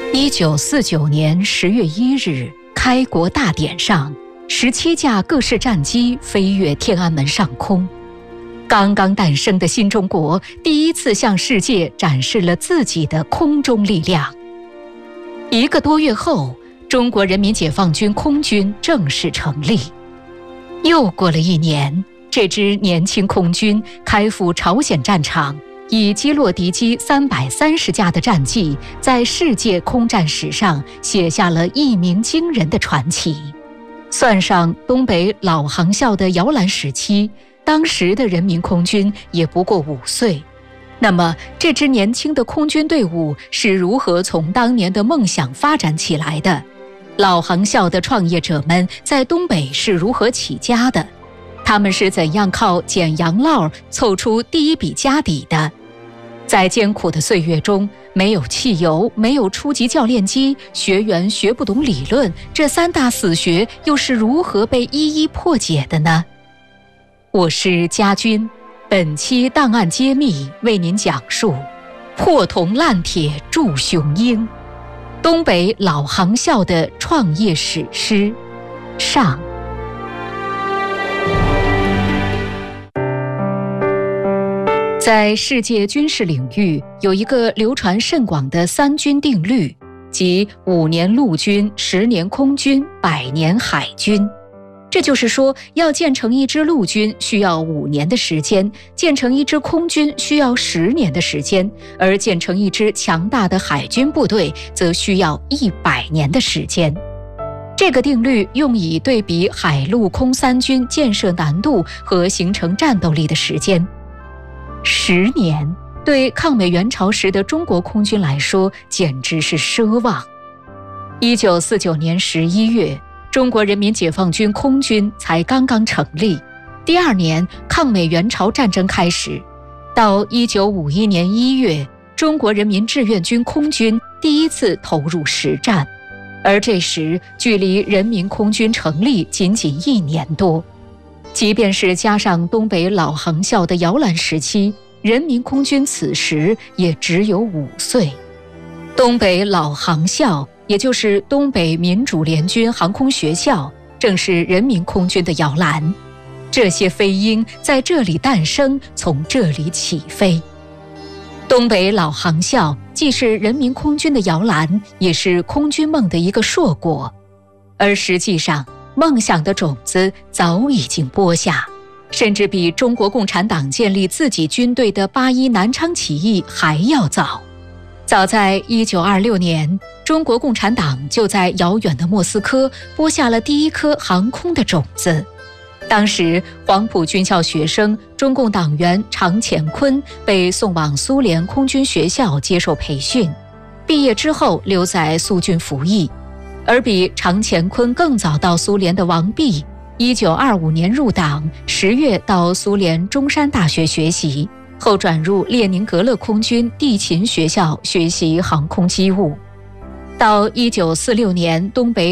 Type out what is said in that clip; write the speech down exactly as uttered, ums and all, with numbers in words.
一九四九年十月一日，开国大典上，十七架各式战机飞越天安门上空。刚刚诞生的新中国第一次向世界展示了自己的空中力量。一个多月后，中国人民解放军空军正式成立。又过了一年，这支年轻空军开赴朝鲜战场，以击落敌机三百三十架的战绩，在世界空战史上写下了一鸣惊人的传奇。算上东北老航校的摇篮时期，当时的人民空军也不过五岁。那么，这支年轻的空军队伍是如何从当年的梦想发展起来的？老航校的创业者们在东北是如何起家的？他们是怎样靠捡洋烙凑出第一笔家底的？在艰苦的岁月中，没有汽油，没有初级教练机，学员学不懂理论，这三大死穴又是如何被一一破解的呢？我是家军，本期档案揭秘为您讲述破铜烂铁铸雄鹰，东北老航校的创业史诗上。在世界军事领域，有一个流传甚广的三军定律，即五年陆军、十年空军、百年海军。这就是说，要建成一支陆军需要五年的时间，建成一支空军需要十年的时间，而建成一支强大的海军部队则需要一百年的时间。这个定律用以对比海陆空三军建设难度和形成战斗力的时间。十年对抗美援朝时的中国空军来说简直是奢望。一九四九年十一月，中国人民解放军空军才刚刚成立。第二年，抗美援朝战争开始。到一九五一年一月，中国人民志愿军空军第一次投入实战，而这时距离人民空军成立仅仅一年多。即便是加上东北老航校的摇篮时期，人民空军此时也只有五岁。东北老航校，也就是东北民主联军航空学校，正是人民空军的摇篮。这些飞鹰在这里诞生，从这里起飞。东北老航校既是人民空军的摇篮，也是空军梦的一个硕果。而实际上，梦想的种子早已经播下，甚至比中国共产党建立自己军队的八一南昌起义还要早。早在一九二六年，中国共产党就在遥远的莫斯科播下了第一颗航空的种子。当时，黄埔军校学生、中共党员常乾坤被送往苏联空军学校接受培训，毕业之后留在苏军服役。而比常乾坤更早到苏联的王弼，一九二五年入党，十月到苏联中山大学学习，后转入列宁格勒空军地勤学校学习航空机务。到一九四六年，东北